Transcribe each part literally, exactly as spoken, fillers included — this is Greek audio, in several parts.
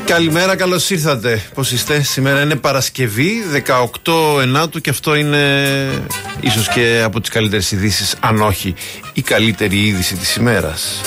Καλημέρα, καλώς ήρθατε. Πώς είστε? Σήμερα είναι Παρασκευή, δεκαοκτώ Ενάτου, και αυτό είναι ίσως και από τις καλύτερες ειδήσεις, αν όχι η καλύτερη είδηση της ημέρας.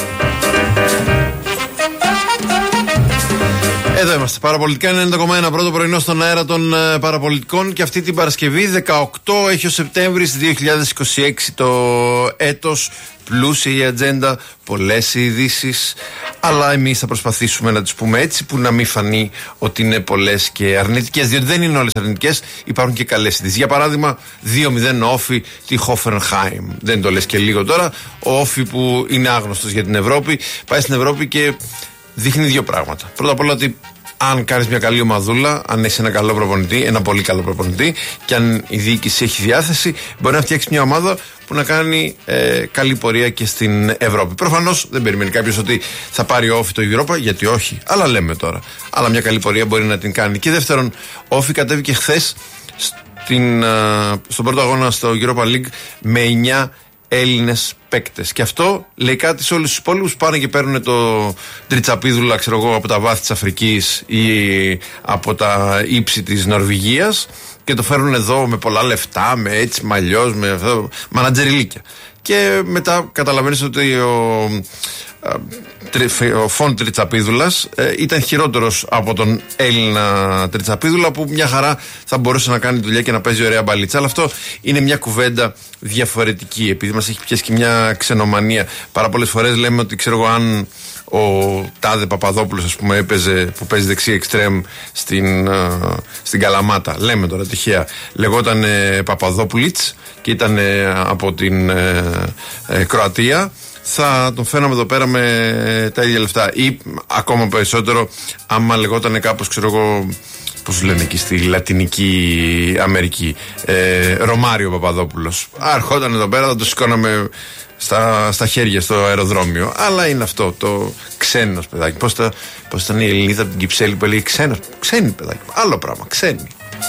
Εδώ είμαστε. Παραπολιτικά ενενήντα κόμμα ένα, πρώτο πρωινό στον αέρα των ε, παραπολιτικών, και αυτή την Παρασκευή δεκαοκτώ έχει ο Σεπτέμβρης δύο χιλιάδες είκοσι έξι το έτος. Πλούσια η ατζέντα, πολλές ειδήσεις, αλλά εμείς θα προσπαθήσουμε να τις πούμε έτσι που να μην φανεί ότι είναι πολλές και αρνητικές, διότι δεν είναι όλες αρνητικές, υπάρχουν και καλές ειδήσεις. Για παράδειγμα, δύο μηδέν ο Όφι τη Χόφενχάιμ. Δεν το λες και λίγο τώρα. Ο Όφι, που είναι άγνωστος για την Ευρώπη, πάει στην Ευρώπη και δείχνει δύο πράγματα. Πρώτα απ' όλα ότι αν κάνεις μια καλή ομαδούλα, αν έχεις ένα καλό προπονητή, ένα πολύ καλό προπονητή, και αν η διοίκηση έχει διάθεση, μπορεί να φτιάξει μια ομάδα που να κάνει ε, καλή πορεία και στην Ευρώπη. Προφανώς δεν περιμένει κάποιος ότι θα πάρει ο Όφι το Europa, γιατί όχι, αλλά λέμε τώρα. Αλλά μια καλή πορεία μπορεί να την κάνει. Και δεύτερον, ο Όφι κατέβηκε χθες στην, α, στον πρώτο αγώνα στο Europa League με εννιά Έλληνες παίκτες. Και αυτό λέει κάτι σε όλους τους υπόλοιπους που πάνε και παίρνουν το τριτσαπίδουλα, ξέρω εγώ, από τα βάθη της Αφρικής ή από τα ύψη της Νορβηγίας, και το φέρνουν εδώ με πολλά λεφτά, με έτσι, με αλλιώς, με αυτό, μανατζεριλίκια. Και μετά καταλαβαίνεις ότι ο, ο Φον Τριτσαπίδουλας ε, ήταν χειρότερος από τον Έλληνα Τριτσαπίδουλα, που μια χαρά θα μπορούσε να κάνει δουλειά και να παίζει ωραία μπαλίτσα. Αλλά αυτό είναι μια κουβέντα διαφορετική, επειδή μας έχει πιάσει και μια ξενομανία. Πάρα πολλές φορές λέμε ότι, ξέρω εγώ, αν ο Τάδε Παπαδόπουλος, ας πούμε, έπαιζε, που παίζει δεξί εξτρέμ στην, uh, στην Καλαμάτα, λέμε τώρα τυχαία, λεγόταν ε, Παπαδόπουλιτς και ήταν ε, από την ε, ε, Κροατία, θα τον φέραμε εδώ πέρα με τα ίδια λεφτά. Ή ακόμα περισσότερο, άμα λεγόταν κάπως, ξέρω εγώ, πώς λένε εκεί στη Λατινική Αμερική, ε, Ρωμάριο Παπαδόπουλος, αρχόταν εδώ πέρα, θα το σηκώναμε Στα, στα χέρια στο αεροδρόμιο. Αλλά είναι αυτό το ξένος, παιδάκι. Πώς, τα, πώς ήταν η Ελληνίδα από την Κυψέλη που έλεγε ξένος? Ξένη, παιδάκι. Άλλο πράγμα, ξένη.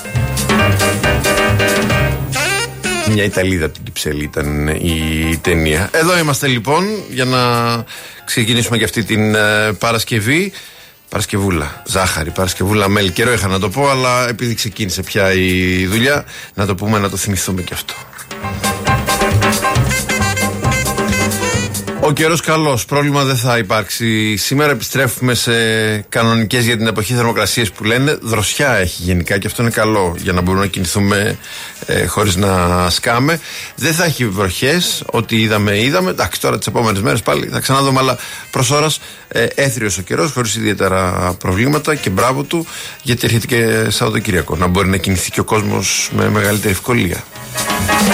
Μια Ιταλίδα από την Κυψέλη ήταν η ταινία. Εδώ είμαστε λοιπόν για να ξεκινήσουμε και αυτή την ε, Παρασκευή. Παρασκευούλα, ζάχαρη, Παρασκευούλα μέλι. Καιρό είχα να το πω, αλλά επειδή ξεκίνησε πια η δουλειά, να το πούμε, να το θυμηθούμε και αυτό. Ο καιρός καλός, πρόβλημα δεν θα υπάρξει. Σήμερα επιστρέφουμε σε κανονικές για την εποχή θερμοκρασίες που λένε. Δροσιά έχει γενικά και αυτό είναι καλό για να μπορούμε να κινηθούμε ε, χωρίς να σκάμε. Δεν θα έχει βροχές, ό,τι είδαμε είδαμε. Εντάξει, τώρα τις επόμενες μέρες πάλι θα ξαναδούμε, αλλά προς ώρας ε, έθριος ο καιρός, χωρίς ιδιαίτερα προβλήματα, και μπράβο του, γιατί έρχεται και Σαββατοκύριακο. Να μπορεί να κινηθεί και ο κόσμος με μεγαλύτερη ευκολία.